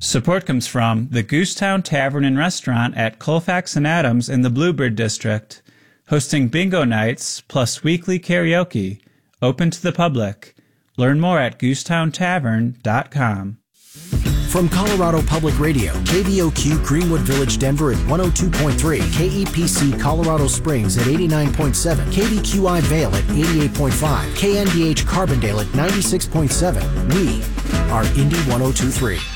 Support comes from the Goosetown Tavern and Restaurant at Colfax and Adams in the Bluebird District, hosting bingo nights plus weekly karaoke, open to the public. Learn more at goosetowntavern.com. From Colorado Public Radio, KVOQ Greenwood Village, Denver at 102.3, KEPC Colorado Springs at 89.7, KVQI Vail at 88.5, KNDH Carbondale at 96.7. We are Indy 102.3.